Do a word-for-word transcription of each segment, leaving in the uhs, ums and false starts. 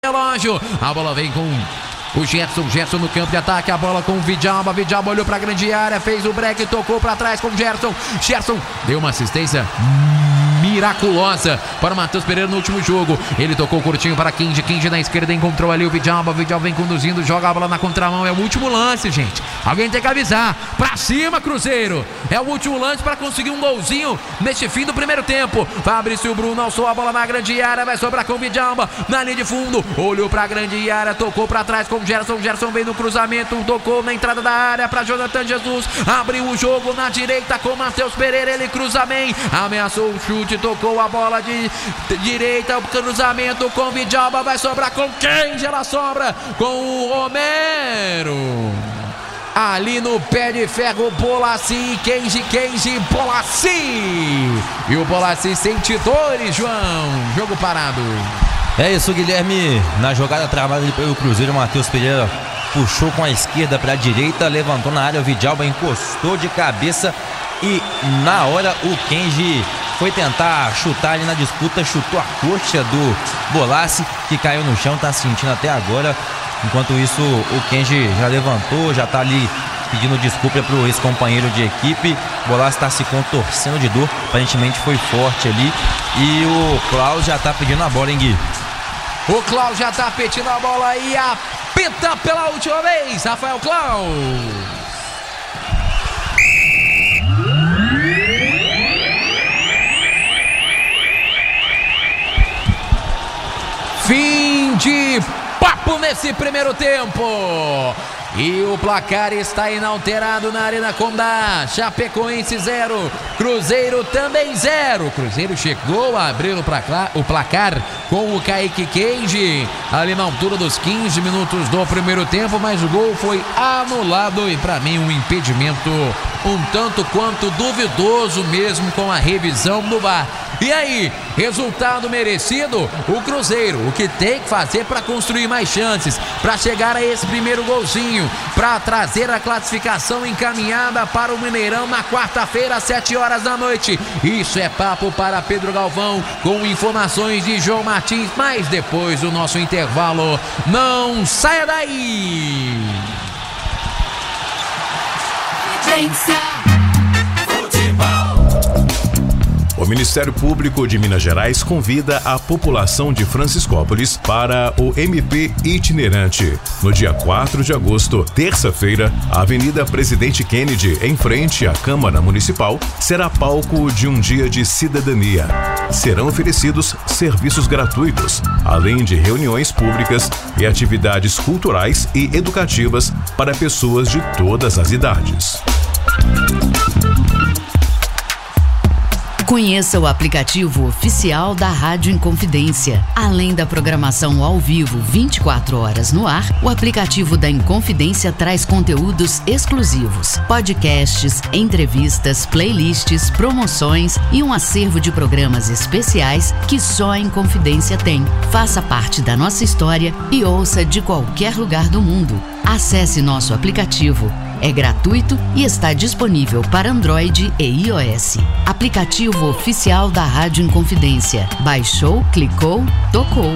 relógio. A bola vem com o Gerson, Gerson no campo de ataque, a bola com o Vidjalba, Vidjalba olhou pra grande área, fez o break, tocou pra trás com o Gerson, Gerson deu uma assistência miraculosa para o Matheus Pereira no último jogo. Ele tocou curtinho para Kenji, Kenji na esquerda encontrou ali o Vidjalba, Vidjalba vem conduzindo, joga a bola na contramão, é o último lance, gente. Alguém tem que avisar, pra cima, Cruzeiro. É o último lance para conseguir um golzinho neste fim do primeiro tempo. Fabrício Bruno alçou a bola na grande área, vai sobrar com o Vidjalba na linha de fundo, olhou pra grande área, tocou pra trás com o Gerson, Gerson veio no cruzamento, tocou na entrada da área para Jonathan Jesus, abriu o jogo na direita com o Matheus Pereira, ele cruza bem, ameaçou o chute, tocou a bola de direita, o cruzamento com o Vidjalba, vai sobrar com quem? Ela sobra com o Romero. Ali no pé de ferro, Bolassi, Kenji, Kenji, Bolassi. E o Bolassi sente dores, João. Jogo parado. É isso, Guilherme. Na jogada travada pelo Cruzeiro, o Matheus Pereira puxou com a esquerda para a direita, levantou na área, o Vidjalba encostou de cabeça e na hora o Kenji foi tentar chutar ali na disputa, chutou a coxa do Bolassi, que caiu no chão, tá sentindo até agora. Enquanto isso, o Kenji já levantou, já tá ali pedindo desculpa pro ex-companheiro de equipe. O Bolassi tá se contorcendo de dor, aparentemente foi forte ali. E o Klaus já tá pedindo a bola, hein, Gui? O Klaus já tá pedindo a bola e apita pela última vez, Rafael Klaus. Fim de papo nesse primeiro tempo. E o placar está inalterado na Arena Condá. Chapecoense zero, Cruzeiro também zero. Cruzeiro chegou a abrir o placar, o placar com o Kaique Kenji ali na altura dos quinze minutos do primeiro tempo, mas o gol foi anulado e para mim um impedimento um tanto quanto duvidoso mesmo com a revisão do V A R. E aí, resultado merecido? O Cruzeiro, o que tem que fazer para construir mais chances, para chegar a esse primeiro golzinho, para trazer a classificação encaminhada para o Mineirão na quarta-feira às sete horas da noite. Isso é papo para Pedro Galvão com informações de João Martins, mas depois do nosso intervalo, não saia daí! O Ministério Público de Minas Gerais convida a população de Franciscópolis para o M P itinerante. No dia quatro de agosto, terça-feira, a Avenida Presidente Kennedy, em frente à Câmara Municipal, será palco de um dia de cidadania. Serão oferecidos serviços gratuitos, além de reuniões públicas e atividades culturais e educativas para pessoas de todas as idades. Conheça o aplicativo oficial da Rádio Inconfidência. Além da programação ao vivo vinte e quatro horas no ar, o aplicativo da Inconfidência traz conteúdos exclusivos, podcasts, entrevistas, playlists, promoções e um acervo de programas especiais que só a Inconfidência tem. Faça parte da nossa história e ouça de qualquer lugar do mundo. Acesse nosso aplicativo. É gratuito e está disponível para Android e iOS. Aplicativo oficial da Rádio Inconfidência. Baixou, clicou, tocou.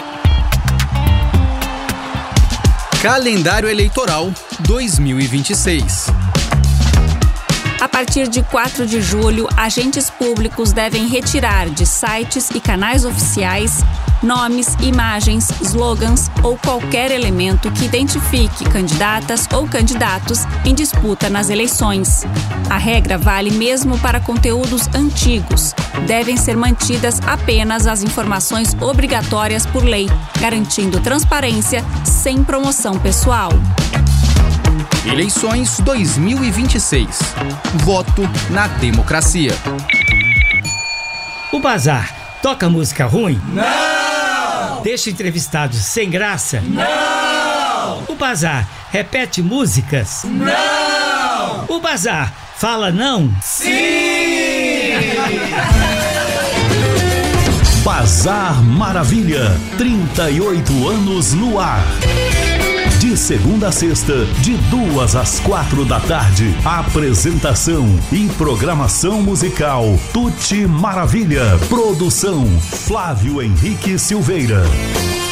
Calendário Eleitoral dois mil e vinte e seis. A partir de quatro de julho, agentes públicos devem retirar de sites e canais oficiais nomes, imagens, slogans ou qualquer elemento que identifique candidatas ou candidatos em disputa nas eleições. A regra vale mesmo para conteúdos antigos. Devem ser mantidas apenas as informações obrigatórias por lei, garantindo transparência sem promoção pessoal. Eleições dois mil e vinte e seis. Voto na democracia. O Bazar toca música ruim? Não! Deixa entrevistados sem graça? Não! O Bazar repete músicas? Não! O Bazar fala não? Sim! Bazar Maravilha, trinta e oito anos no ar. De segunda a sexta, de duas às quatro da tarde. Apresentação e programação musical Tuti Maravilha. Produção Flávio Henrique Silveira.